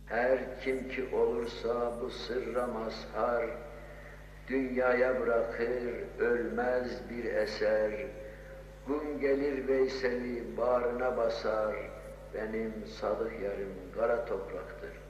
Her kim ki olursa bu sırra mazhar, dünyaya bırakır ölmez bir eser. Gün gelir Veysel'i bağrına basar, benim sadık yarım kara topraktır.